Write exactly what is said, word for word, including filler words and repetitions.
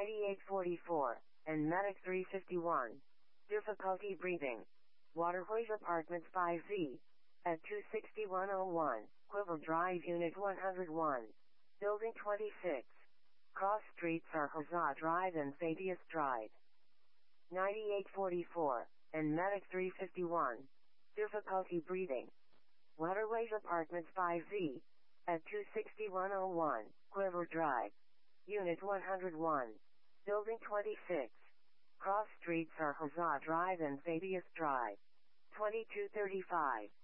ninety-eight forty-four, and Medic three fifty-one. Difficulty breathing. Waterways Apartments five Z. At two sixty-one oh one, Quiver Drive Unit one oh one. Building twenty-six. Cross streets are Huzzah Drive and Thaddeus Drive. ninety-eight forty-four, and Medic three fifty-one. Difficulty breathing. Waterways Apartments five Z. At two sixty-one oh one, Quiver Drive. Unit one oh one. Building twenty-six. Cross streets are Huzzah Drive and Thaddeus Drive. twenty-two thirty-five.